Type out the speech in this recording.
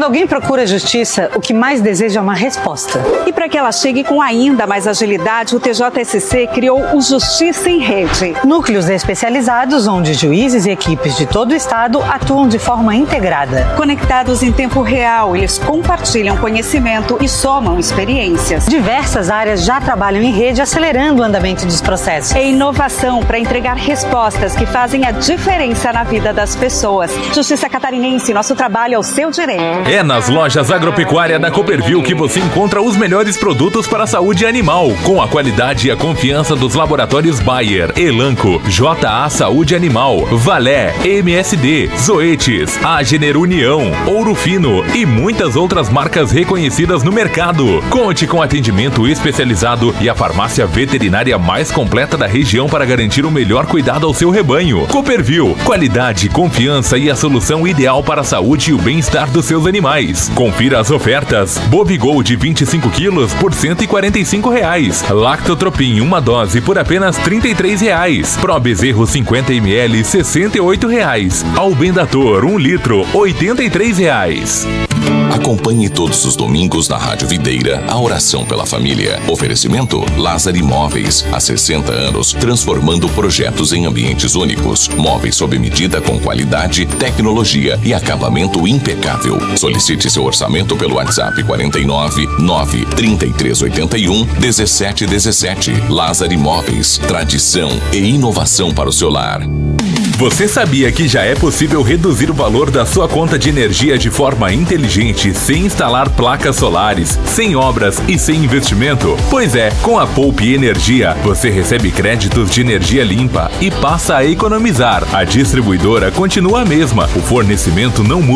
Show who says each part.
Speaker 1: alguém procura justiça, o que mais deseja é uma resposta.
Speaker 2: E para que ela chegue com ainda mais agilidade, o TJSC criou o Justiça em Rede.
Speaker 1: Núcleos especializados onde juízes e equipes de todo o estado atuam de forma integrada.
Speaker 2: Conectados em tempo real, eles compartilham conhecimento e somam experiências.
Speaker 1: Diversas áreas já trabalham em rede, acelerando o andamento dos processos.
Speaker 2: É inovação para entregar respostas que fazem a diferença na vida das pessoas. Justiça Catarinense, nosso trabalho é o seu direito.
Speaker 3: É nas lojas Agropecuária da Cooperville que você encontra os melhores produtos para a saúde animal, com a qualidade e a confiança dos laboratórios Bayer, Elanco, JA Saúde Animal, Valé, MSD, Zoetis, Agener União, Ouro Fino e muitas outras marcas reconhecidas no mercado. Conte com atendimento especializado e a farmácia veterinária mais completa da região para garantir o melhor cuidado ao seu rebanho. Cooperville, qualidade, confiança e a solução ideal para a saúde e o bem-estar dos seus animais. Confira as ofertas. Bobigol de 25 quilos por R$ 145. Lactotropin, uma dose por apenas R$ 33. Pro Bezerro 50 ml, R$ 68. Albendator, 1 litro, R$ 83.
Speaker 4: Acompanhe todos os domingos na Rádio Videira a oração pela família. Oferecimento Lázaro Imóveis. Há 60 anos, transformando projetos em ambientes únicos. Móveis sob medida com qualidade, tecnologia e acabamento impecável. Solicite seu orçamento pelo WhatsApp 49 9 3381 1717. Lázaro Imóveis. Tradição e inovação para o seu lar.
Speaker 3: Você sabia que já é possível reduzir o valor da sua conta de energia de forma inteligente, sem instalar placas solares, sem obras e sem investimento? Pois é, com a Poupe Energia, você recebe créditos de energia limpa e passa a economizar. A distribuidora continua a mesma, o fornecimento não muda.